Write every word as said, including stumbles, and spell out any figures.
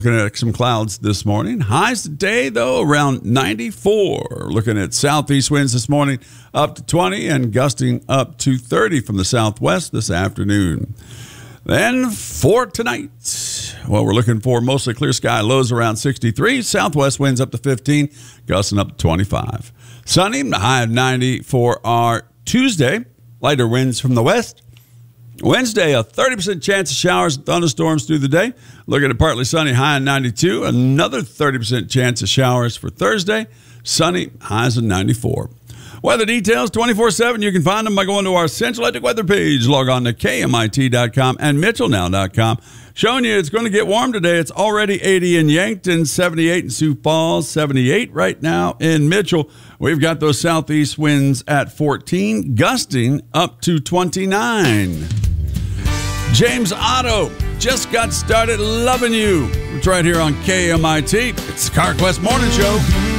Looking at some clouds this morning. Highs today, though, around ninety-four. Looking at southeast winds this morning up to twenty and gusting up to thirty from the southwest this afternoon. Then for tonight, well, we're looking for mostly clear sky, lows around sixty-three. Southwest winds up to fifteen, gusting up to twenty-five. Sunny, the high of ninety for our Tuesday. Lighter winds from the west. Wednesday, a thirty percent chance of showers and thunderstorms through the day. Looking at partly sunny, high of ninety-two. Another thirty percent chance of showers for Thursday. Sunny, highs of ninety-four. Weather details twenty-four seven. You can find them by going to our Central Electric weather page. Log on to K M I T dot com and Mitchell Now dot com. Showing you it's going to get warm today. It's already eighty in Yankton, seventy-eight in Sioux Falls, seventy-eight right now in Mitchell. We've got those southeast winds at fourteen, gusting up to twenty-nine. James Otto just got started loving you. It's right here on K M I T. It's the CarQuest Morning Show.